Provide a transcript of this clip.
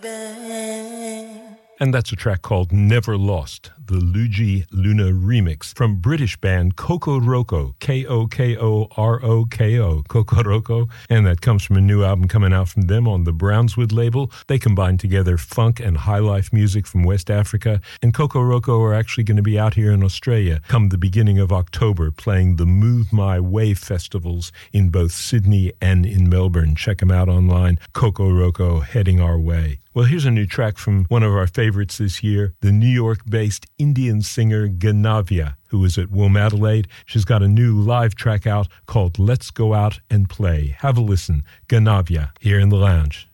And that's a track called Never Lost, the Luigi Luna remix from British band Coco Roco, Kokoroko, Coco Roco, and that comes from a new album coming out from them on the Brownswood label. They combine together funk and high life music from West Africa, and Coco Roco are actually going to be out here in Australia come the beginning of October, playing the Move My Way festivals in both Sydney and in Melbourne. Check them out online, Coco Roco heading our way. Well, here's a new track from one of our favorites this year, the New York-based Indian singer Ganavia, who is at Womadelaide. She's got a new live track out called Let's Go Out and Play. Have a listen. Ganavia, here in the lounge.